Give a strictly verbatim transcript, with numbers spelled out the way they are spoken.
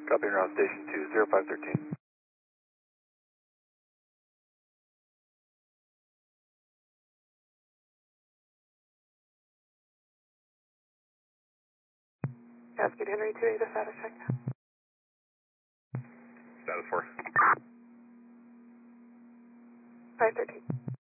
Copy, you're on station two, zero five thirteen. Cascade Henry two eight, status check. Status four. five thirteen.